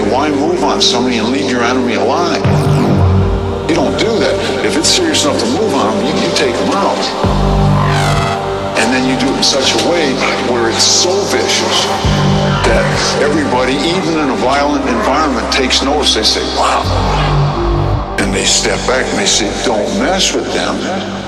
why move on somebody and leave your enemy alive? You don't do that. If it's serious enough to move on them, you take them out. And then you do it in such a way where it's so vicious that everybody, even in a violent environment, takes notice. They say, wow. And they step back and they say, don't mess with them.